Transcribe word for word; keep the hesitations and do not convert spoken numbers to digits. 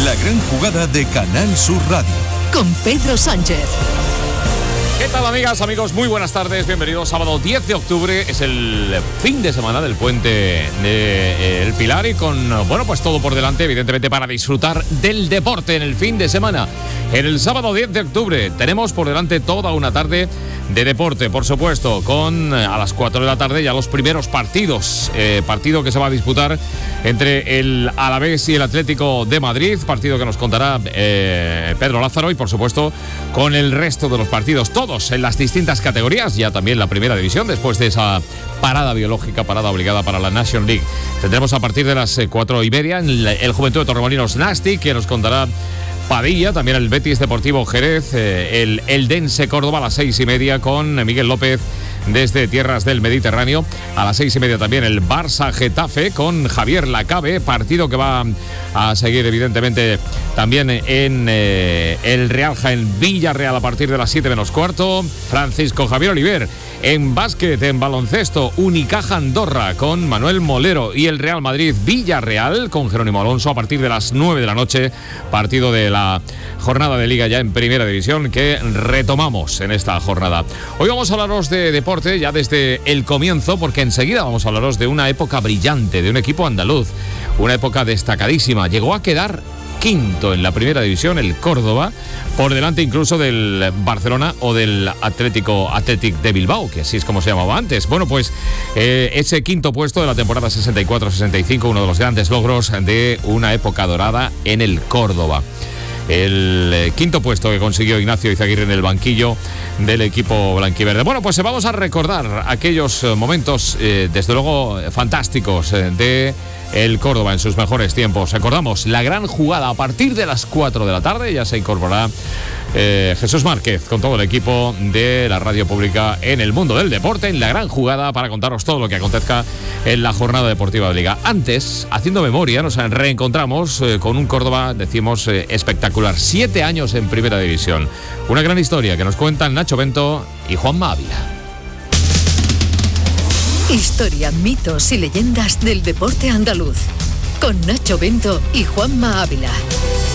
La gran jugada de Canal Sur Radio. Con Pedro Sánchez. ¿Qué tal, amigas, amigos? Muy buenas tardes, bienvenidos. Sábado diez de octubre, es el fin de semana del puente de El Pilar y con, bueno, pues todo por delante, evidentemente, para disfrutar del deporte en el fin de semana. En el sábado diez de octubre tenemos por delante toda una tarde de deporte, por supuesto, con a las cuatro de la tarde ya los primeros partidos. Eh, partido que se va a disputar entre el Alavés y el Atlético de Madrid, partido que nos contará eh, Pedro Lázaro y, por supuesto, con el resto de los partidos, todos en las distintas categorías, ya también la primera división, después de esa parada biológica, parada obligada para la National League. Tendremos a partir de las cuatro y media el, el Juventud de Torremolinos Nastic, que nos contará Padilla, también el Betis Deportivo Jerez, eh, el Eldense Córdoba a las seis y media con Miguel López desde tierras del Mediterráneo. A las seis y media también el Barça Getafe con Javier Lacabe, partido que va a seguir evidentemente también en eh, el Real Jaén Villarreal a partir de las siete menos cuarto. Francisco Javier Oliver. En básquet, en baloncesto, Unicaja Andorra con Manuel Molero y el Real Madrid Villarreal con Jerónimo Alonso a partir de las nueve de la noche, partido de la jornada de Liga ya en Primera División que retomamos en esta jornada. Hoy vamos a hablaros de deporte ya desde el comienzo, porque enseguida vamos a hablaros de una época brillante, de un equipo andaluz, una época destacadísima. Llegó a quedar quinto en la Primera División, el Córdoba, por delante incluso del Barcelona o del Atlético Athletic de Bilbao, que así es como se llamaba antes. Bueno, pues eh, ese quinto puesto de la temporada sesenta y cuatro sesenta y cinco, uno de los grandes logros de una época dorada en el Córdoba. El eh, quinto puesto que consiguió Ignacio Izaguirre en el banquillo del equipo blanquiverde. Bueno, pues vamos a recordar aquellos momentos, eh, desde luego, fantásticos eh, de el Córdoba en sus mejores tiempos. Recordamos la gran jugada a partir de las cuatro de la tarde. Ya se incorporará eh, Jesús Márquez con todo el equipo de la radio pública en el mundo del deporte, en la gran jugada, para contaros todo lo que acontezca en la jornada deportiva de Liga. Antes, haciendo memoria, nos reencontramos eh, con un Córdoba, decimos, eh, espectacular. Siete años en Primera División. Una gran historia que nos cuentan Nacho Bento y Juanma Ávila. Historia, mitos y leyendas del deporte andaluz. Con Nacho Bento y Juanma Ávila.